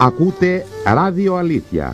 Ακούτε Ράδιο Αλήθεια.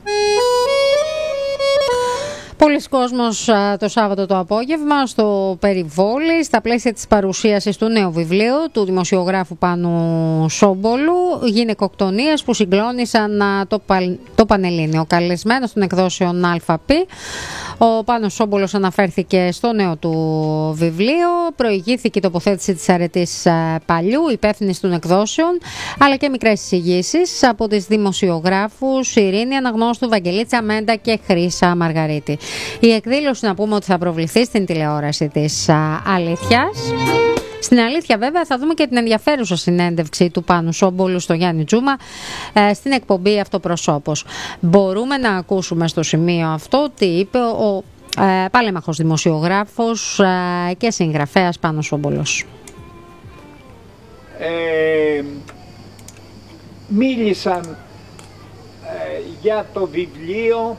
Πολλοί κόσμος το Σάββατο το απόγευμα στο Περιβόλι, στα πλαίσια της παρουσίασης του νέου βιβλίου του δημοσιογράφου Πάνου Σόμπολου, γυναικοκτονίες που συγκλώνησαν το Πανελλήνιο. Καλεσμένος των εκδόσεων ΑΠ, ο Πάνος Σόμπολος αναφέρθηκε στο νέο του βιβλίο, προηγήθηκε η τοποθέτηση της Αρετής Παλιού, υπεύθυνης των εκδόσεων, αλλά και μικρές εισηγήσεις από τις δημοσιογράφους Ειρήνη Αναγνώστου, Βαγγελίτσα Μέντα και Χρύσα Μαργαρίτη. Η εκδήλωση, να πούμε ότι θα προβληθεί στην τηλεόραση της Αλήθειας. Στην Αλήθεια βέβαια θα δούμε και την ενδιαφέρουσα συνέντευξη του Πάνου Σόμπολου στο Γιάννη Τζούμα στην εκπομπή Αυτοπροσώπος. Μπορούμε να ακούσουμε στο σημείο αυτό τι είπε ο πάλεμαχος δημοσιογράφος και συγγραφέας Πάνος Σόμπολος. Μίλησαν για το βιβλίο.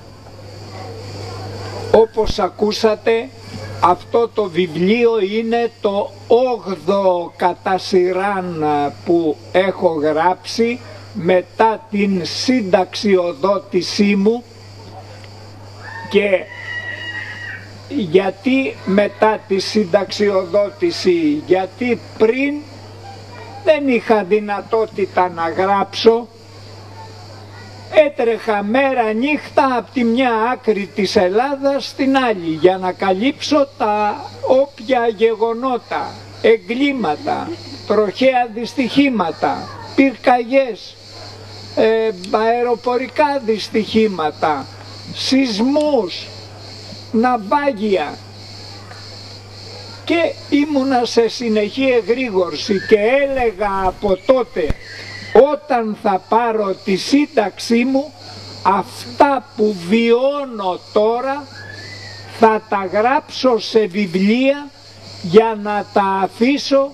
Όπως ακούσατε, αυτό το βιβλίο είναι το 8ο κατά σειράν που έχω γράψει μετά την συνταξιοδότησή μου. Και γιατί μετά τη συνταξιοδότηση? Γιατί πριν δεν είχα δυνατότητα να γράψω. Έτρεχα μέρα νύχτα από τη μια άκρη της Ελλάδας στην άλλη για να καλύψω τα όποια γεγονότα, εγκλήματα, τροχαία δυστυχήματα, πυρκαγιές, αεροπορικά δυστυχήματα, σεισμούς, ναυάγια, και ήμουνα σε συνεχή εγρήγορση και έλεγα από τότε, όταν θα πάρω τη σύνταξή μου, αυτά που βιώνω τώρα θα τα γράψω σε βιβλία για να τα αφήσω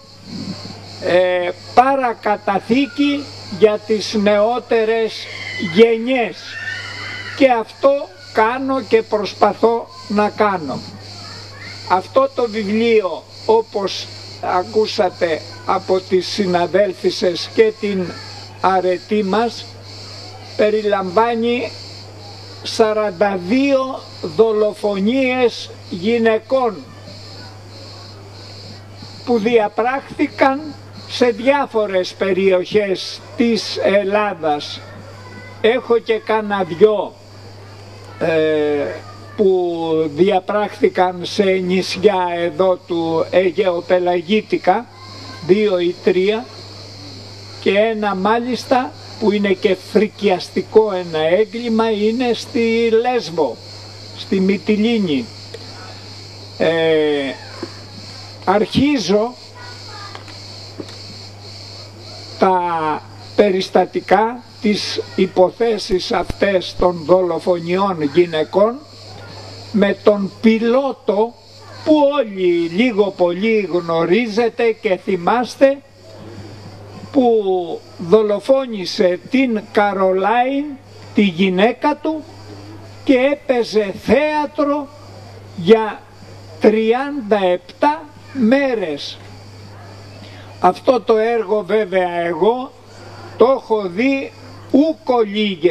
παρακαταθήκη για τις νεότερες γενιές. Και αυτό κάνω και προσπαθώ να κάνω. Αυτό το βιβλίο, όπως ακούσατε από τις συναδέλφισες και την αρετή μας, περιλαμβάνει 42 δολοφονίες γυναικών που διαπράχθηκαν σε διάφορες περιοχές της Ελλάδας. Έχω και κάνα δυο που διαπράχθηκαν σε νησιά εδώ του Αιγαιοπελαγίτικα, 2 ή 3, και ένα μάλιστα που είναι και φρικιαστικό ένα έγκλημα, είναι στη Λέσβο, στη Μυτιλήνη. Αρχίζω τα περιστατικά, τις υποθέσεις αυτές των δολοφονιών γυναικών, με τον πιλότο που όλοι λίγο πολύ γνωρίζετε και θυμάστε, που δολοφόνησε την Καρολάιν, τη γυναίκα του, και έπαιζε θέατρο για 37 μέρες. Αυτό το έργο βέβαια εγώ το έχω δει ούκο λίγες.